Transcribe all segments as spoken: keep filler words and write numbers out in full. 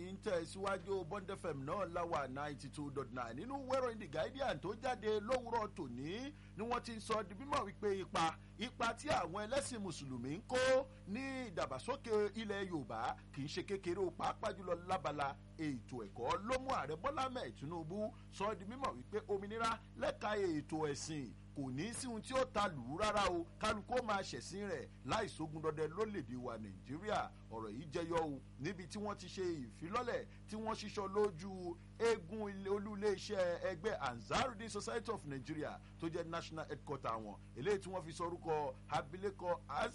ìròyìn tẹ̀ síwájú Bond F M náà láwà ninety two dot nine nínú wẹ́rọ The Guardian tó jáde lówùrọ̀ tòní ni wọ́n ti ń sọ di mímọ̀ wípé ipa ipa tí àwọn ẹlẹ́sìn mùsùlùmí ń kó ní ìdàgbàsókè ilẹ̀ Yorùbá kì í ṣe kékeré o, pàápàá jùlọ lábala ètò ẹ̀kọ́ ló mú ààrẹ Bọ́lá Ahmed Tinubu sọ di mímọ̀ wípé òmìnira lẹ́ka ètò ẹ̀sìn kò ní sí ohun tí ó ta lù ú rárá o, kálukú ó máa ṣẹ̀sìn rẹ̀ láì sógun dọdẹ lórílẹ̀‐èdè wa Nàìjíríà. ọ̀rọ̀ yìí jẹyọ o níbi tí wọ́n ti ṣe ìfilọ́lẹ̀ tí wọ́n ṣíṣọ lójú eégún olú iléeṣẹ́ ẹgbẹ́ Ansarudeen Society of Nigeria tó jẹ́ national headquarter wọn, eléyìí tí wọ́n fi sọ orúkọ abilékọ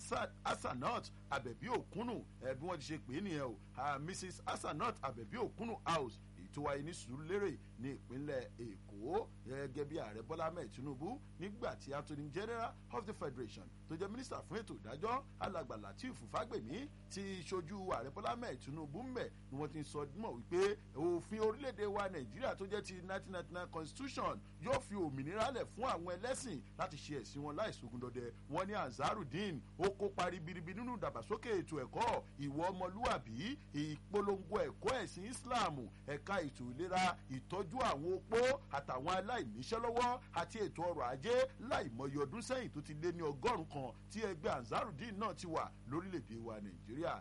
Hasanat Abẹ̀bí Òkúnnù ẹ̀ bí wọ́n ti ṣe pè é nìyẹn o, Missus Hasanat Abẹ̀bí Òkúnnù house tó wáyé ní Sùúrùlérè ní ìpínlẹ̀ Èkó gẹ́gẹ́ bí ààrẹ Bọ́lá Ahmed Tinubu nígbà tí Attorney General of the Federation tó jẹ́ mínísítà fún ètò ìdájọ́ alàgbà Lateef Fagbemi ti ṣojú ààrẹ Bọ́lá Ahmed Tinubu ń bẹ̀ ni wọ́n ti sọ mọ̀ wípé òfin orílẹ̀-èdè wa Nàìjíríà tó jẹ́ ti nineteen ninety-nine constitution yóò fi òmìnira lẹ̀ fún àwọn ẹlẹ́sìn láti ṣe ẹ̀sìn wọn láì sógun dọdẹ. wọ́n ní Ansarudeen ó kópa ribiribi nínú ìdàgbàsókè ètò ẹ̀kọ́ ìwọ ọmọlúwàbí ìpolongo ẹ̀kọ́ ẹ̀sìn Islam ẹ̀ka ètò ìlera ìtọ́jú àwọn opó àtàwọn aláìníṣẹ́ lọ́wọ́ àti ètò ọrọ̀ ajé láìmọye ọdún sẹ́yìn tó ti lé ní ọgọ́rùn-ún kan tí ẹgbẹ́ Ansarudeen náà ti wà lórílẹ̀‐èdè wa Nàìjíríà.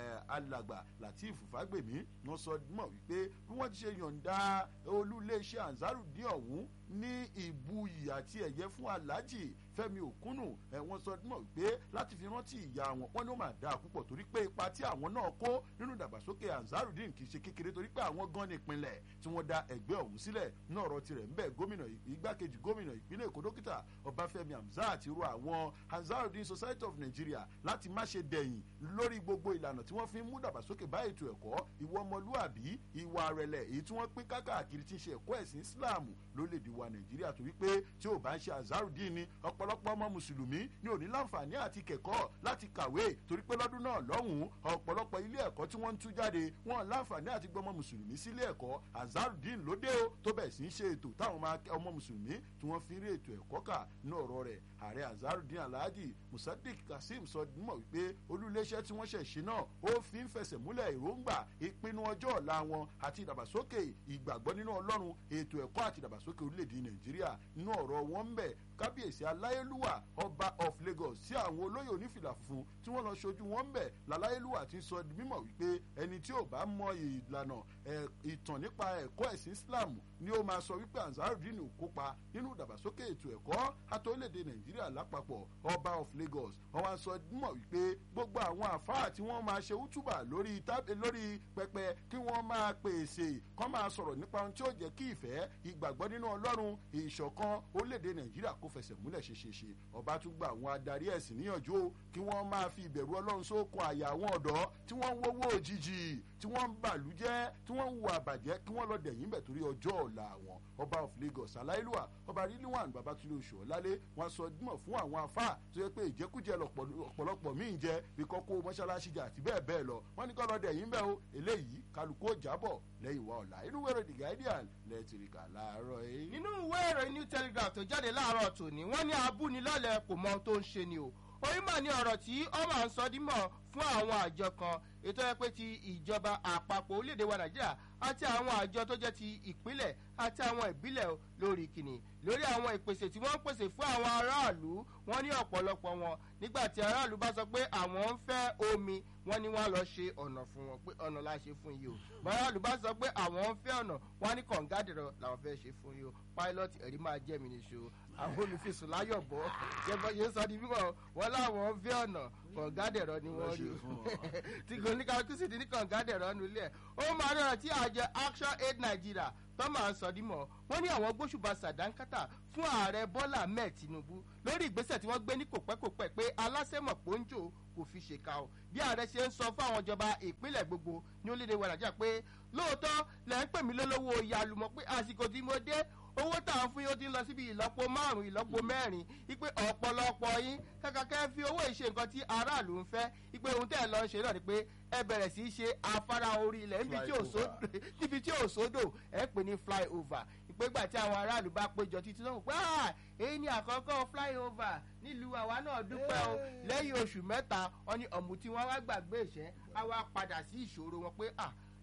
alàgbà Lateef Fagbemi wọ́n sọ mọ̀ wípé bí wọ́n ti ṣe yọ̀ǹda olú iléeṣẹ́ Ansarudeen ọ̀hún ní ìbuyì àti ẹ̀yẹ fún Alhaji Fẹ́mi Òkúnnù ẹ wọ́n sọ mọ̀ wípé láti fi rántí ìyá wọn wọ́n ní ó máa dáa púpọ̀ torí pé ipa tí àwọn náà kó nínú ìdàgbàsókè Ansarudeen kì í ṣe kékeré torí pé àwọn gan ni ìpínlẹ̀ tí wọ́n dá ẹgbẹ́ ọ̀hún sílẹ̀ náà ọ̀rọ̀ tirẹ̀ ń bẹ gómìnà igbákejì gómìnà ìpínlẹ̀ Èkó dókítà Ọbáfẹ́mi Hamzat rọ àwọn Ansarudeen Society of Nigeria láti má ṣe dẹ̀yìn lórí gbogbo ìlànà tí wọ́n fi ń mú ìdàgbàsókè bá ètò ẹ̀kọ́ ìwọ ọmọlúàbí ìwà rẹ̀lẹ̀ èyí tí wọ́n pín káàkiri tí ń ṣe ẹ̀kọ́ ẹ̀sìn Islam lórílẹ̀‐èdè wa Nàìjíríà torí pé tí ò bá ń ṣe Ansarudeen ni ọ̀pọ̀lọpọ̀ ọmọ mùsùlùmí ní ò ní láǹfààní àti kẹ́kọ̀ọ́ láti kàwé torí pé lọ́dún náà lọ́hùn-ún ọ̀pọ̀lọpọ̀ ilé ẹ̀kọ́ tí wọ́n ń tú jáde wọn láǹfààní àti gbọmọ mùsùlùmí sílé ẹ̀kọ́. Ansarudeen ló dé o tó bẹ̀ sí ń ṣe ètò táwọn ọmọ mùsùlùmí tí wọ́n fi ń rí ètò ẹ̀kọ́ kà ní ọ̀rọ̀ rẹ̀. ààrẹ Ansarudeen Alhaji Musaddiq Kasim sọ mọ̀ wípé olú iléeṣẹ́ tí wọ́n ṣẹ̀ ṣe náà ó fi ń fẹsẹ̀ múlẹ̀ èròǹgbà ìpinnu ọjọ́ ọ̀la wọn àti ìdàgbàsókè ìgbàgbọ́ nínú Ọlọ́run ètò ẹ̀kọ́ àti ìdàgbàsókè orílẹ̀-èdè Nàìjíríà nínú ọ̀rọ̀ wọn ń bẹ̀ kábíyèsí aláyélúwà ọba of Lagos sí àwọn olóyè onífìlà funfun tí wọ́n lọ ṣojú wọn ń bẹ̀ láláyélúwà ti sọ di mímọ̀ wípé ẹni tí ò bá mọ ìlànà ìtàn nípa ẹ̀kọ́ ẹ̀sìn Islam ni ó máa sọ wípé Ansarudeen ò kópa nínú ìdàgbàsókè ètò ẹ̀kọ́ àti orílẹ̀-èdè Nàìjíríà lápapọ̀. ọba of Lagos wọ́n wá sọ mọ̀ wípé gbogbo àwọn àfáà tí wọ́n máa ṣe útúbà lórí lórí pẹpẹ kí wọ́n máa pèsè kọ́ máa sọ̀rọ̀ nípa ohun tí ó jẹ́ kí ìfẹ́ ìgbàgbọ́ nínú Ọlọ́run ìṣọ̀kan orílẹ̀-èdè Nàìjíríà kó fẹsẹ̀ múlẹ̀ ṣeṣeṣe. ọba tún gba àwọn adarí ẹ̀sìn níyànjú kí wọ́n máa fi ìbẹ̀rù Ọlọ́run sókun àyà àwọn ọ̀dọ́ tí wọ́n ń wówó òjijì tí wọ́n ń bàlújẹ́ tí wọ́n ń hùwà àbàjẹ́ kí wọ́n lọ dẹ̀yìn bẹ̀ torí ọjọ́ ọ̀la wọn. ọba of Lagos aláìlúwà ọba Rilwan Babatunde Oṣuọlálé wọ́n sọ dímọ̀ fún àwọn afá tó yẹ pé ìjẹkújẹ ọ̀pọ̀lọpọ̀ míì ń jẹ bí kọ́kọ́ mọ́ṣáláṣí jà àti bẹ́ẹ̀ bẹ́ẹ̀ lọ wọ́n ní kọ́ lọ dẹ̀yìn bẹ́ẹ̀ o eléyìí kálukú ó jábọ̀ lẹ́yìn wa ọ̀la. inú wẹ́rẹ̀ The Guardian lẹ́tìrìkà láàárọ̀ yìí. nínú wẹ́rẹ̀ New Telegraph tó jáde láàárọ̀ tòní wọ́n ní abúnilọ́lẹ̀ kò mọ ohun tó ń ṣe ni o orímọ̀ ní ọ̀rọ̀ tí ọmọ à ń sọ dímọ̀ fún àwọn àjọ kan ètò ẹ pé ti ìjọba àpapọ̀ orílẹ̀-èdè wa Nàìjíríà àti àwọn àjọ tó jẹ́ ti ìpínlẹ̀ àti àwọn ìbílẹ̀ lórí kìnnì lórí àwọn ìpèsè tí wọ́n ń pèsè fún àwọn aráàlú. wọ́n ní ọ̀pọ̀lọpọ̀ wọn nígbà tí aráàlú bá sọ pé àwọn ń fẹ́ omi wọ́n ní wọ́n á lọ ṣe ọ̀nà fún wọn pé ọ̀nà la ṣe fún yìí o. aráàlú bá sọ pé àwọn ń fẹ́ ọ̀nà wọ́n á ní kọ̀ǹgádìrọ̀ làwọn fẹ́ ṣe fún yìí o. pilot ẹ̀rí máa jẹ́ mi níṣó àwọn olùfisùn láyọ̀ bọ́ jẹ́bọ́ yẹn sọ ní bímọ wọn láwọn ń fẹ́ ọ̀nà kọ̀ǹgádìrọ̀ ni wọ́n rí tí kò ní kálukú sì ti ní kọ̀ǹgádìrọ̀ nulẹ̀. ó máa rọrùn tí àjọ Action Aid Nigeria tó máa ń sọ dímọ̀ wọ́n ní àwọn gbóṣùbà sàdánkátà fún ààrẹ Bọ́lá Ahmed Tinubu lórí ìgbésẹ̀ tí wọ́n gbé ní kòpẹ́kòpẹ́ pé aláṣẹ́mọ̀ pọ́njò kò fi ṣèkà o. bí ààrẹ ṣe ń sọ fún àwọn ìjọba ìpínlẹ̀ gbogbo ní orílẹ̀-èdè wa Nàìjíríà pé lóòótọ́ lẹ́ ń pè mí lólówó ìyàlùmọ̀ pé àsìkò tí mo dé owó tá à ń fún yín ó ti ń lọ síbi ìlọ́po márùn-ún ìlọ́po mẹ́rin ipe ọ̀pọ̀lọpọ̀ yín kàkà kẹ́ fi owó ìṣe nǹkan tí aráàlú ń fẹ́ ipe ohun tẹ́ ẹ lọ ṣe náà ni pé ẹ bẹ̀rẹ̀ sí í ṣe afárá orí ilẹ̀ níbi tí ò sódò ẹ pè ní fly over ìpégbà tí àwọn aráàlú bá péjọ títí náà pé èyí ni àkọ́kọ́ fly over nílùú àwa náà dúpẹ́ o lẹ́yìn oṣù mẹ́ta wọn ni ọ̀mù tí wọ́n wá gbàgbé ìṣẹ́ á wá padà sí ìṣòro wọn pé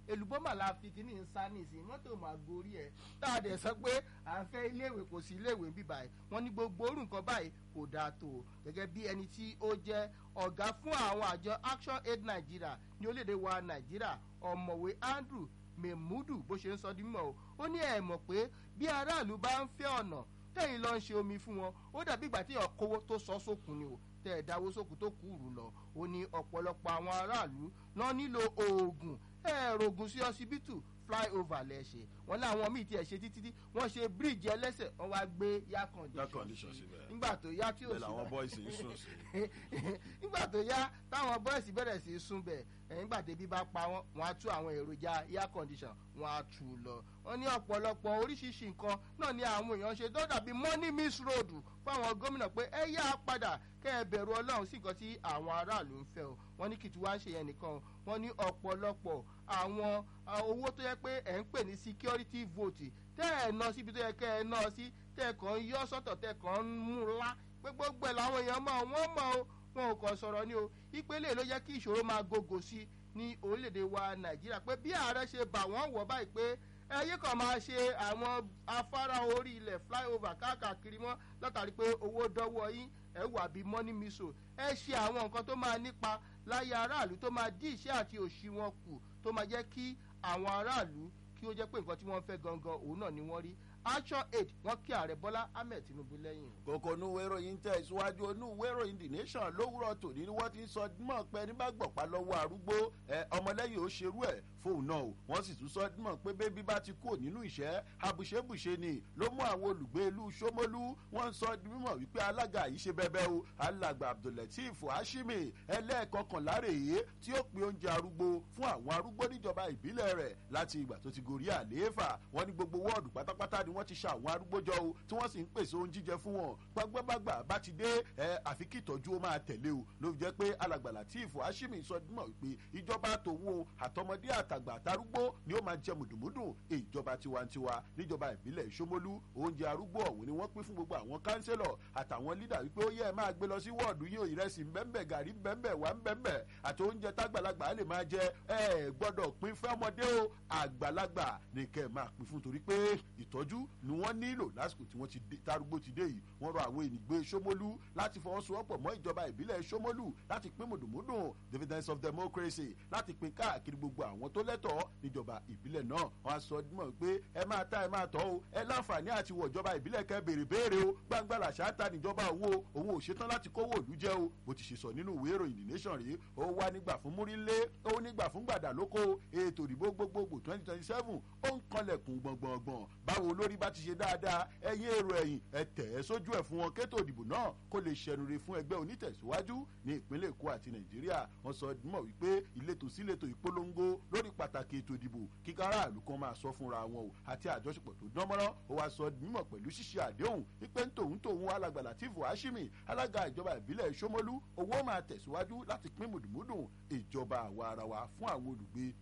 èlùbọ́mà la fi kíní ń sá nìsín mọ́tò máa gorí ẹ̀ tá a dẹ̀ sọ pé à ń fẹ́ iléèwé kò sí iléèwé bí báyìí wọ́n ní gbogbo orú nǹkan báyìí kò dáa tó gẹ́gẹ́ bí ẹni tí ó jẹ́ ọ̀gá fún àwọn àjọ Action Aid Nigeria ní orílẹ̀-èdè wa Nàìjíríà ọ̀mọ̀wé Andrew Memudu bó ṣe ń sọ di mímọ̀ o ó ní ẹ̀ mọ̀ pé bí aráàlú bá ń fẹ́ ọ̀nà tẹ́yìn lọ ń ṣe omi fún wọn ó dàbí ìgbà tí ọkọ̀wó tó sọ sókun ni o tẹ́ ẹ̀ dáwó sókun tó kúrú lọ ó ní ọ̀pọ̀lọpọ̀ àwọn aráàlú lọ nílò oògùn ẹ̀rọ oògùn sí ọsibítù flyover lẹ́ṣẹ̀ wọ́n láwọn míì tiẹ̀ ṣe títí tí wọ́n ṣe bíríìjì ẹlẹ́sẹ̀ wọ́n wá gbé air condition nígbà tó yá tí ò sí làwọn bọ́ìsì ń sùn sí. nígbà tó yá táwọn bọ́ìsì bẹ̀rẹ̀ sí í sún bẹ̀ nígbà tẹ́bí bá pa wọ́n wọ́n á tú àwọn èròjà air condition wọ́n á tú lọ. wọ́n ní ọ̀pọ̀lọpọ̀ oríṣiríṣi nǹkan náà ni àwọn èèyàn ṣe tó dàbí money miss road fáwọn gómìnà pé ẹ yá padà kẹ́ ẹ bẹ̀rù ọlọ́run sí nǹkan tí àwọn aráàlú ń fẹ́ o wọ́n ní kìtù wá ń ṣe yẹn nìkan wọ́n ní ọ̀pọ̀lọpọ̀ àwọn owó tó yẹ pé ẹ̀ ń pè ní security vote tẹ́ ẹ̀ ná síbi tó yẹ kẹ́ ẹ ná sí tẹ́ ẹ̀ kàn ń yọ sọ́tọ̀ tẹ́ ẹ̀ kàn ń mú ńlá pé gbogbo ẹ̀ làwọn èèyàn mọ̀ wọ́n mọ̀ o wọn ò kàn sọ̀rọ̀ ní o ìpele ló yẹ kí ìṣòro máa gògò sí ní orílẹ̀-èdè wa Nàìjíríà pé bí ààrẹ ṣe bà wọ́n wọ̀ báyìí pé ẹyẹ kan máa ṣe àwọn afárá orí ilẹ̀ flyover káàkiri mọ́ látàrí pé owó dọ́wọ́ yín ẹ wà bíi money miso ẹ ṣe àwọn nǹkan tó máa nípa láyé aráàlú tó máa dí ìṣẹ́ àti òṣì wọn kù tó máa jẹ́ kí àwọn aráàlú kí ó jẹ́ pé nǹkan tí wọ́n fẹ́ gangan òun náà ni wọ́n rí Action Aid wọ́n kí ààrẹ Bọ́lá Ahmed Tinubu lẹ́yìn. kókó onúwé ìròyìn tẹ̀ síwájú onúwé ìròyìn The Nation lówùrọ̀ tòní ni wọ́n ti ń sọ mọ̀ pé ní bá gbọ̀pá lọ́wọ́ arúgbó ọmọlẹ́yìn ó ṣerú ẹ̀ fóun náà o wọ́n sì tún sọ mọ̀ pé bébí bá ti kúrò nínú ìṣẹ́ àbùṣebùṣe ni ló mú àwọn olùgbé ìlú Ṣómólú wọ́n ń sọ mímọ̀ wípé alága yìí ṣe bẹ́bẹ́ o alàgbà Abdulateef Hashimi ẹlẹ́ẹ̀kọkànlá rèé tí ó pín oúnjẹ arúgbó fún àwọn arúgbó níjọba ìbílẹ̀ rẹ̀ láti ìgbà tó ti gorí àlééfà wọ́n ní gbogbo wọ́ọ̀dù pátápátá ni wọ́n ti ṣe àwọn arúgbó jọ o tí wọ́n sì ń pèsè oúnjẹ jíjẹ fún wọn gbàgbàgbà bá ti dé ẹ àfi kí ìtọ́jú ó máa tẹ̀lé o ló fi jẹ́ pé alàgbà Lateef Hashimi sọ mọ̀ wípé ìjọba tòun àtọmọdé àtàgbà àtàrúgbó ni ó máa jẹ mùdùmùdù ìjọba tiwantiwa níjọba ìbílẹ̀ Ṣómólú oúnjẹ arúgbó ọ̀hún ni wọ́n pín fún gbogbo àwọn kánsẹ́lọ̀ àtàwọn lídà wípé ó yẹ ẹ máa gbé lọ sí wọ́ọ̀dù yín ìrẹsì ńbẹ́ńbẹ́ gàrí ńbẹ́ńbẹ́ wà ńbẹ́ńbẹ́ àti oúnjẹ tágbàlagbà lè máa jẹ ẹ gbọ́dọ̀ pín fẹ́ ọmọdé o àgbàlagbà ní kẹ́ ẹ máa pín fún torí pé ìtọ́jú ni wọ́n nílò lásìkò tí wọ́n ti dé tarúgbó ti dé yìí wọ́n rọ àwọn ènìgbé Ṣómólú láti fọwọ́sowọ́pọ̀ mọ́ ìjọba ìbílẹ̀ Ṣómólú láti pín mùdùmùdù dividends of democracy láti pín káàkiri gbogbo àwọn tó lẹ́tọ̀ọ́ níjọba ìbílẹ̀ náà wọ́n á sọ mọ̀ pé ẹ máa ta ẹ máa tọ́ o ẹ láǹfààní àti wọ ìjọba ìbílẹ̀ kẹ́ béèrè béèrè o gbangba làṣà ta níjọba òun o òun ò ṣetán láti kówó òlú jẹ́ o bó ti ṣe sọ nínú ìwé ìròyìn The Nation rèé ó wá nígbà fún múrílé ó nígbà fún gbàdà lóko ètò ìdìbò gbogbogbò twenty twenty seven ó ń kanlẹ̀kùn gbọ̀ngbọ̀ngbọ̀n báwo olórí bá ti ṣe dáadáa ẹ̀yin èrò ẹ̀yìn ẹ tẹ̀ ẹ́ sójú ẹ̀ fún wọn kétò ìdìbò náà kó lè ṣẹnure fún ẹgbẹ́ onítẹ̀síwájú ní ìpínlẹ̀ Èkó àti Nàìjíríà wọ́n sọ mọ̀ wípé ìletò síletò ìpolongo lórí pàtàkì ètò ìdìbò kíkà aráàlú kan máa sọ fúnra wọn o àti àjọṣepọ̀ tó dánmọ́rán ó wá sọ mímọ̀ pẹ̀lú ṣíṣe àdéhùn wípé ń tòun tòun alàgbà Lateef Hashimi alága ìjọba ìbílẹ̀ Ṣómólú owó máa tẹ̀síwájú láti pín mùdùmùdù ìjọba àwa ara wa fún àwọn olùgbé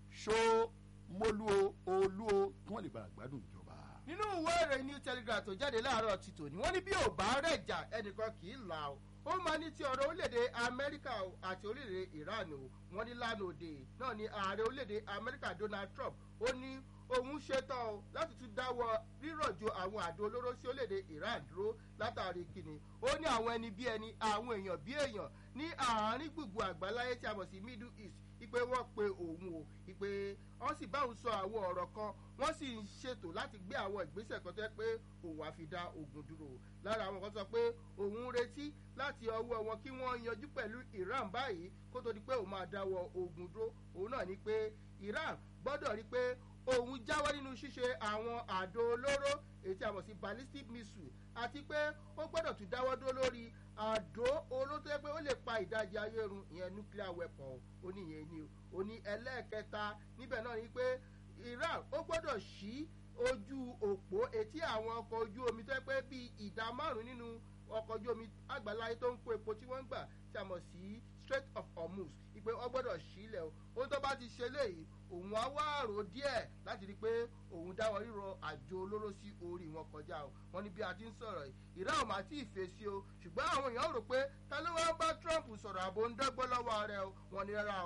Ṣómólú o olú o kí wọ́n lè bá àgbádùn ìjọba. nínú ìwé ìròyìn New Telegraph tó jáde láàárọ̀ ti tòní wọ́n ní bí ò bá rẹ̀ jà ẹnìkan kì í là o ó máa ní ti ọ̀rọ̀ orílẹ̀-èdè Amẹ́ríkà àti orílẹ̀-èdè Iran o wọ́n ní lánàá òde náà ní ààrẹ orílẹ̀-èdè Amẹ́ríkà Donald Trump ó ní òun ṣetán o láti tún dáwọ́ rírọ̀jò àwọn àdó olóró sí orílẹ̀-èdè Iran dúró látàrí kíni ó ní àwọn ẹni bí ẹni àwọn èèyàn bí èèyàn ní àárín gbùngbùn àgbáláyé tí a mọ̀ sí Middle East ipe wọ́n pe òun o ipe wọ́n sì bá òun sọ àwọn ọ̀rọ̀ kan wọ́n sì ń ṣètò láti gbé àwọn ìgbésẹ̀ kan tó yẹ pé òun á fi dá ogun dúró lára àwọn kan sọ pé òun ń retí láti ọwọ́ wọn kí wọ́n yanjú pẹ̀lú Iran báyìí kó tó di pé òun máa dáwọ́ ogun dúró òun náà ní pé Iran gbọ́dọ̀ rí pé òun jáwọ́ nínú ṣíṣe àwọn àdó olóró èyí tí a mọ̀ sí ballistic missile àti pé ó gbọ́dọ̀ tún dáwọ́ dúró lórí àdó olóró tó yẹ pé ó lè pa ìdajì ayé run ìyẹn nuclear weapon ó ní ìyẹn ni ó ní ẹlẹ́ẹ̀kẹta níbẹ̀ náà ni pé Iran ó gbọ́dọ̀ ṣí ojú òpó etí àwọn ọkọ̀ ojú omi tó yẹ pé bíi ìdá márùn-ún nínú ọkọ̀ ojú omi àgbáláyé tó ń kó epo tí wọ́n ń gbà tí a mọ̀ sí Strait of Hormuz ìpè wọ́n gbọ́dọ̀ sílẹ̀ o ó tó bá ti ṣe léyìí òun á wá àrò díẹ̀ láti rí i pé òun dáwọ́ rírọ àjò olóró sí orí wọn kọjá o wọ́n ní bí a ti ń sọ̀rọ̀ yìí Iran máa ti fèsì o ṣùgbọ́n àwọn èèyàn rò pé ta ló wá ń bá Trump sọ̀rọ̀ àbò ń dọ́gbọ́n lọ́wọ́ rẹ̀ o wọ́n ní rárá o ìpè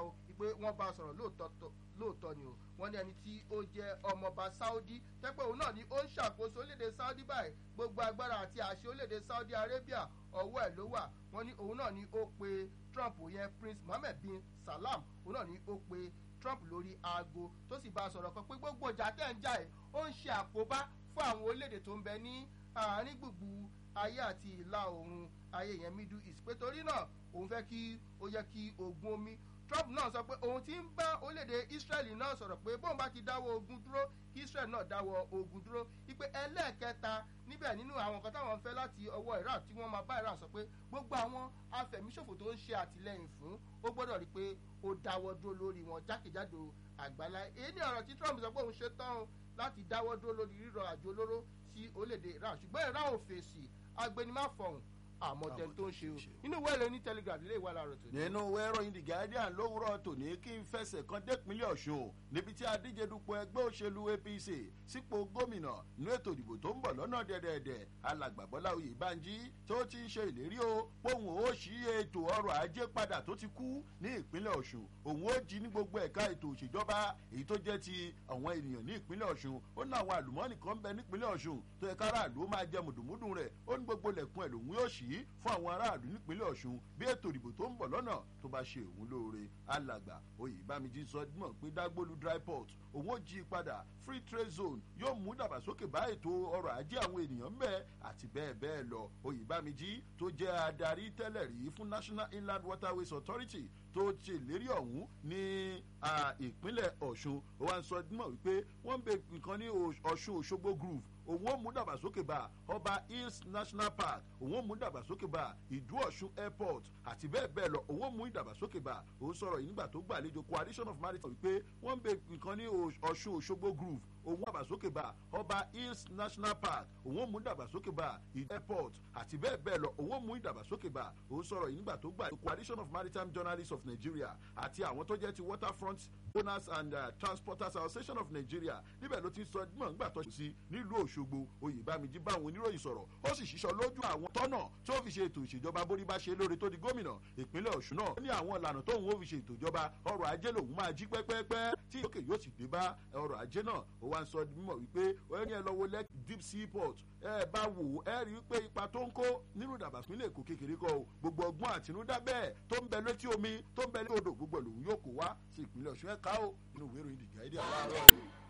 pé wọ́n bá sọ̀rọ̀ lóòótọ́ ni o wọ́n ní ẹni tí ó jẹ́ ọmọọba Saudi tẹ́pẹ́ òun náà ni ó ń ṣàkóso orílẹ̀-èdè Saudi báyìí gbogbo agbára àti àṣẹ orílẹ̀-èdè Saudi Arabia ọwọ́ ẹ̀ ló wà wọ́n ní òun náà ni ó pe Trump yẹn Prince Mohammed bin Salam òun náà ni ó pe Trump lórí aago tó sì bá a sọ̀rọ̀ kan pé gbogbo ìjà tẹ̀ ń jà ẹ̀ ó ń ṣe àkóbá fún àwọn orílẹ̀-èdè tó ń bẹ ní àárín gbùngbùn ayé àti ìlà oòrùn ayé yẹn Middle East pé torí náà òun fẹ́ kí ó yẹ kí ogun omi Trump náà sọ pé òun ti ń bá orílẹ̀-èdè Israeli náà sọ̀rọ̀ pé bóun bá ti dáwọ́ ogun dúró kí Israel náà dáwọ́ ogun dúró wípé ẹlẹ́ẹ̀kẹta níbẹ̀ nínú àwọn nǹkan táwọn ń fẹ́ láti ọwọ́ Iran tí wọ́n máa bá Iran sọ pé gbogbo àwọn afẹ̀míṣòfò tó ń ṣe àtìlẹ́yìn fún ó gbọ́dọ̀ rí i pé ó dáwọ́ dúró lórí wọn jákèjádò àgbálá èyí ni ọ̀rọ̀ tí Trump sọ pé òun ṣe tán láti dáwọ́ dúró lórí rírọ̀ àjò olóró sí orílẹ̀-èdè Iran ṣùgbọ́n Iran ò fèsì agbẹnimáfọ̀hún àmọ́ tẹni tó ń ṣe o nínú ìwé ìròyìn Telegraph lè wà láàárọ̀ tòní. nínú ìwé ìròyìn The Guardian lówùrọ̀ tòní kí n fẹsẹ̀ kan dépínlẹ̀ Ọ̀ṣun níbi tí adíje dupò ẹgbẹ́ òṣèlú A P C sípò gómìnà nínú ètò ìdìbò tó ń bọ̀ lọ́nà dẹ̀dẹ̀dẹ̀ alàgbà Bọ́lá Oyèbánjí tó ti ń ṣe ìlérí o póun ó ṣí ètò ọrọ̀ ajé padà tó ti kú ní ìpínlẹ̀ Ọ̀ṣun òun ó jí ní gbogbo ẹ̀ka ètò òṣèjọba èyí tó jẹ́ ti àwọn ènìyàn ní ìpínlẹ̀ Ọ̀ṣun ó ní àwọn àlùmọ́ọ́nì kan bẹ nípínlẹ̀ Ọ̀ṣun tó yẹ káràlú ó máa jẹ mùdùmùdù rẹ̀ ó ní gbogbo lẹ̀kùn ẹ̀ lòun yóò ṣí fún àwọn ará aráàlú nípínlẹ̀ Ọ̀ṣun bí ètò ìdìbò tó ń bọ̀ lọ́nà tó bá ṣe òun lóore alàgbà Oyèbámijí sọ mọ̀ pé Dágbólú dry port òun ó jí padà free trade zone yóò mú dàgbàsókè bá ètò ọrọ̀ ajé àwọn ènìyàn ń bẹ àti bẹ́ẹ̀ bẹ́ẹ̀ lọ Oyèbámijí tó jẹ́ adarí tẹ́lẹ̀ rí fún National Inland Waterways Authority tó ṣe ìlérí ọ̀hún ní ìpínlẹ̀ Ọ̀ṣun ó wá ń sọ mọ̀ wípé wọ́n ń bẹ nǹkan ní Ọ̀ṣun Òṣogbo groove òun ó mú dàgbàsókè bá Ọba Hills National Park òun ó mú dàgbàsókè bá Ìdú Ọ̀ṣun Airport àti bẹ́ẹ̀ bẹ́ẹ̀ lọ òun ó mú ìdàgbàsókè bá òun sọ̀rọ̀ yìí nígbà tó gbàlejò Coalition of Maritime wípé wọ́n ń bẹ nǹkan ní Ọ̀ṣun Òṣogbo groove òun dàgbàsókè bá Ọba Hills National Park òun ó mú dàgbàsókè bá Ìdú Airport àti bẹ́ẹ̀ bẹ́ẹ̀ lọ òun ó mú ìdàgbàsókè bá òun sọ̀rọ̀ yìí nígbà tó gbàlejò Coalition of Maritime Journalists of Nigeria àti àwọn tó jẹ́ ti Waterfront Owners and uh, Transporters Association of Nigeria níbẹ̀ ló ti sọ mọ̀ nígbà tó ṣe sí nílùú Òṣogbo Oyèbámijí bá àwọn oníròyìn sọ̀rọ̀ ó sì ṣíṣọ lójú àwọn tọ́nà tí ó fi ṣe ètò ìṣèjọba bórí bá ṣe lóore tó di gómìnà ìpínlẹ̀ Ọ̀ṣun náà ó ní àwọn ìlànà tóun ó fi ṣe ètò ìjọba ọrọ̀ ajé lòun máa jí pẹ́pẹ́pẹ́ tí ìyókè yóò sì dé bá ọrọ̀ ajé náà ó wá ń sọ mímọ̀ wípé ó ní ẹ lọ́wọ́ lẹ́ deep sea port ẹ bá wò ó ẹ rí i pé ipa tó ń kó nínú ìdàgbàsílẹ̀ Èkó kékeré kọ́ o gbogbo ọgbọ́n àtinúdá bẹ́ẹ̀ tó ń bẹ létí omi tó ń bẹ létí odò gbogbo lòun yóò kó wá sí ìpínlẹ̀ Ọ̀ṣun ẹ̀ka o nínú ìwé ìròyìn The Guardian.